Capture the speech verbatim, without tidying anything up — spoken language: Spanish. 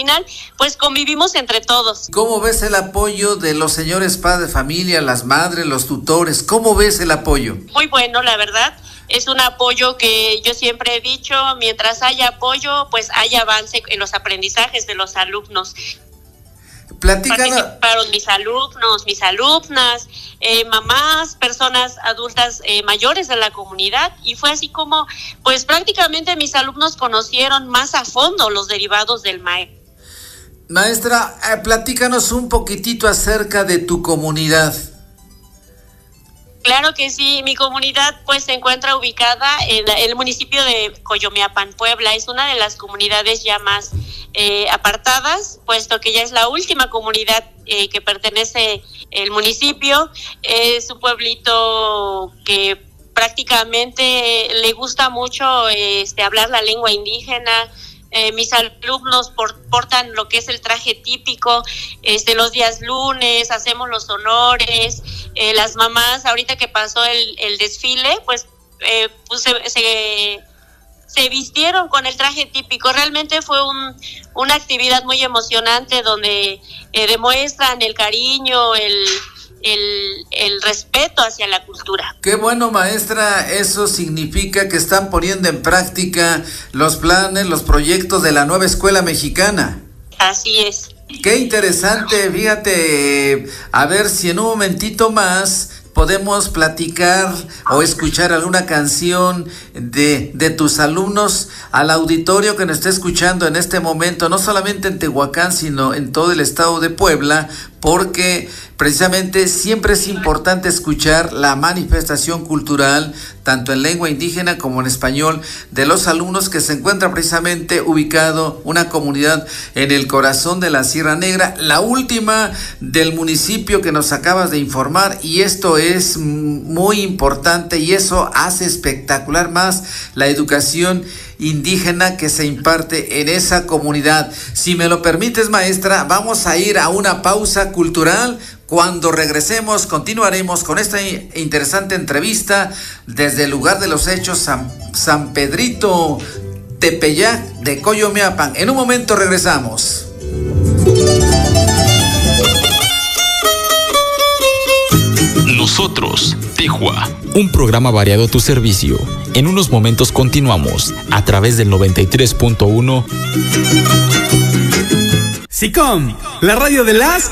final pues convivimos entre todos. ¿Cómo ves el apoyo de los señores padres de familia, las madres, los tutores? ¿Cómo ves el apoyo? Muy bueno, la verdad. Es un apoyo que yo siempre he dicho, mientras haya apoyo, pues hay avance en los aprendizajes de los alumnos. Platícanos. Participaron mis alumnos, mis alumnas, eh, mamás, personas adultas eh, mayores de la comunidad, y fue así como, pues prácticamente mis alumnos conocieron más a fondo los derivados del maíz. Maestra, eh, platícanos un poquitito acerca de tu comunidad. Claro que sí, mi comunidad pues se encuentra ubicada en el municipio de Coyomeapan, Puebla. Es una de las comunidades ya más eh, apartadas, puesto que ya es la última comunidad eh, que pertenece el municipio. Es un pueblito que prácticamente le gusta mucho este, hablar la lengua indígena. Eh, mis alumnos por, portan lo que es el traje típico, este, los días lunes, hacemos los honores, eh, las mamás, ahorita que pasó el, el desfile, pues, eh, pues se, se, se vistieron con el traje típico. Realmente fue un, una actividad muy emocionante donde eh, demuestran el cariño, el... El, el respeto hacia la cultura. Qué bueno, maestra, eso significa que están poniendo en práctica los planes, los proyectos de la nueva escuela mexicana. Así es. Qué interesante, fíjate, a ver si en un momentito más podemos platicar o escuchar alguna canción de, de tus alumnos al auditorio que nos está escuchando en este momento, no solamente en Tehuacán, sino en todo el estado de Puebla, porque precisamente siempre es importante escuchar la manifestación cultural, tanto en lengua indígena como en español, de los alumnos que se encuentra precisamente ubicado una comunidad en el corazón de la Sierra Negra, la última del municipio que nos acabas de informar, y esto es muy importante y eso hace espectacular más la educación indígena que se imparte en esa comunidad. Si me lo permites, maestra, vamos a ir a una pausa cultural. Cuando regresemos continuaremos con esta interesante entrevista desde el lugar de los hechos, San, San Pedrito Tepeyac de Coyomeapan. En un momento regresamos. Nosotros, Tejua, un programa variado a tu servicio. En unos momentos continuamos a través del noventa y tres punto uno. SICOM, la radio de las